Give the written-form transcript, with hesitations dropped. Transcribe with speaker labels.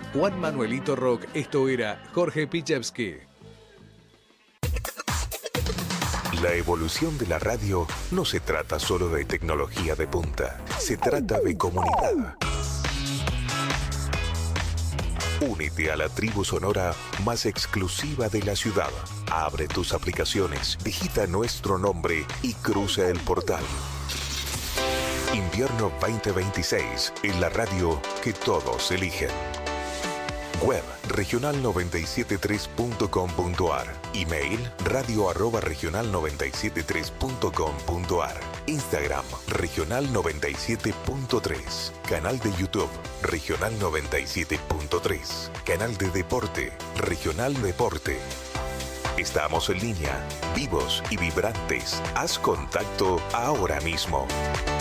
Speaker 1: Juan Manuelito Rock, esto era Jorge Pichevsky.
Speaker 2: La evolución de la radio no se trata solo de tecnología de punta, se trata de comunidad. Únete a la tribu sonora más exclusiva de la ciudad. Abre tus aplicaciones, digita nuestro nombre y cruza el portal. Invierno 2026, en la radio que todos eligen. Web regional973.com.ar. Email radio@regional973.com.ar. Instagram regional97.3. Canal de YouTube regional97.3. Canal de deporte Regional Deporte. Estamos en línea, vivos y vibrantes. Haz contacto ahora mismo.